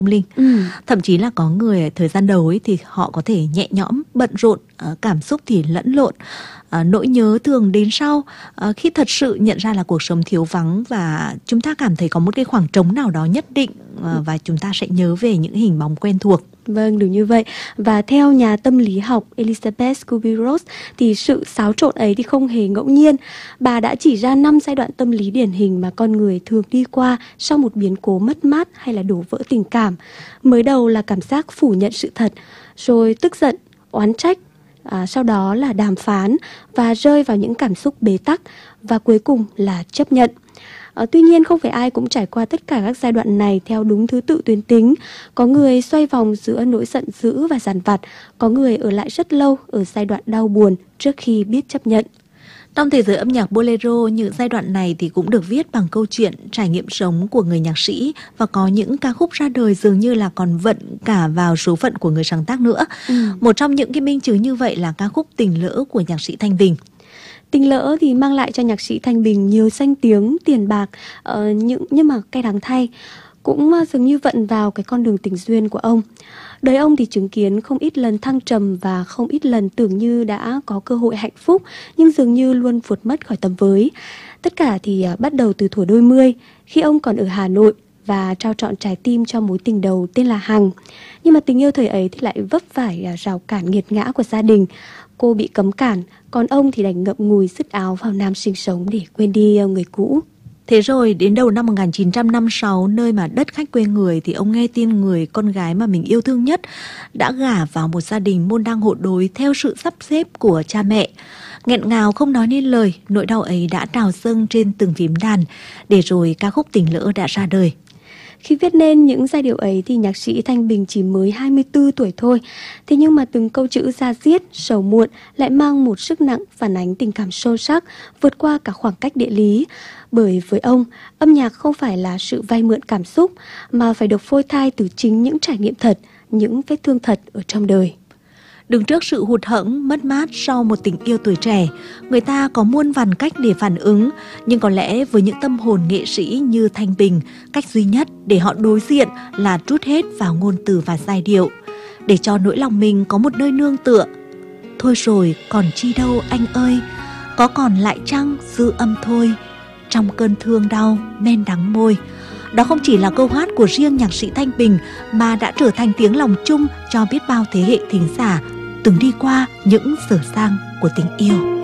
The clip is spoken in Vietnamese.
Linh. Thậm chí là có người thời gian đầu ấy thì họ có thể nhẹ nhõm, bận rộn, cảm xúc thì lẫn lộn, nỗi nhớ thường đến sau khi thật sự nhận ra là cuộc sống thiếu vắng và chúng ta cảm thấy có một cái khoảng trống nào đó nhất định, và chúng ta sẽ nhớ về những hình bóng quen thuộc. Vâng, đúng như vậy. Và theo nhà tâm lý học Elizabeth Kubler-Ross thì sự xáo trộn ấy thì không hề ngẫu nhiên. Bà đã chỉ ra 5 giai đoạn tâm lý điển hình mà con người thường đi qua sau một biến cố mất mát hay là đổ vỡ tình cảm. Mới đầu là cảm giác phủ nhận sự thật, rồi tức giận, oán trách, sau đó là đàm phán và rơi vào những cảm xúc bế tắc, và cuối cùng là chấp nhận. Tuy nhiên không phải ai cũng trải qua tất cả các giai đoạn này theo đúng thứ tự tuyến tính. Có người xoay vòng giữa nỗi giận dữ và dằn vặt, có người ở lại rất lâu ở giai đoạn đau buồn trước khi biết chấp nhận. Trong thế giới âm nhạc bolero, những giai đoạn này thì cũng được viết bằng câu chuyện, trải nghiệm sống của người nhạc sĩ, và có những ca khúc ra đời dường như là còn vận cả vào số phận của người sáng tác nữa. Một trong những cái minh chứng như vậy là ca khúc Tình Lỡ của nhạc sĩ Thanh Bình. Tình Lỡ thì mang lại cho nhạc sĩ Thanh Bình nhiều danh tiếng, tiền bạc, nhưng mà cay đắng thay, cũng dường như vận vào cái con đường tình duyên của ông. Đời ông thì chứng kiến không ít lần thăng trầm và không ít lần tưởng như đã có cơ hội hạnh phúc, nhưng dường như luôn vụt mất khỏi tầm với. Tất cả thì bắt đầu từ tuổi đôi mươi, khi ông còn ở Hà Nội và trao trọn trái tim cho mối tình đầu tên là Hằng. Nhưng mà tình yêu thời ấy thì lại vấp phải rào cản nghiệt ngã của gia đình. Cô bị cấm cản, còn ông thì đành ngậm ngùi dứt áo vào Nam sinh sống để quên đi người cũ. Thế rồi đến đầu năm 1956, nơi mà đất khách quê người, thì ông nghe tin người con gái mà mình yêu thương nhất đã gả vào một gia đình môn đăng hộ đối theo sự sắp xếp của cha mẹ. Nghẹn ngào không nói nên lời, nỗi đau ấy đã trào dâng trên từng phím đàn, để rồi ca khúc Tình Lỡ đã ra đời. Khi viết nên những giai điệu ấy thì nhạc sĩ Thanh Bình chỉ mới 24 tuổi thôi. Thế nhưng mà từng câu chữ da diết, sầu muộn lại mang một sức nặng phản ánh tình cảm sâu sắc, vượt qua cả khoảng cách địa lý. Bởi với ông, âm nhạc không phải là sự vay mượn cảm xúc, mà phải được phôi thai từ chính những trải nghiệm thật, những vết thương thật ở trong đời. Đứng trước sự hụt hẫng, mất mát sau một tình yêu tuổi trẻ, người ta có muôn vàn cách để phản ứng, nhưng có lẽ với những tâm hồn nghệ sĩ như Thanh Bình, cách duy nhất để họ đối diện là trút hết vào ngôn từ và giai điệu, để cho nỗi lòng mình có một nơi nương tựa. Thôi rồi, còn chi đâu anh ơi, có còn lại chăng dư âm thôi, trong cơn thương đau, men đắng môi. Đó không chỉ là câu hát của riêng nhạc sĩ Thanh Bình, mà đã trở thành tiếng lòng chung cho biết bao thế hệ thính giả từng đi qua những dở dang của tình yêu.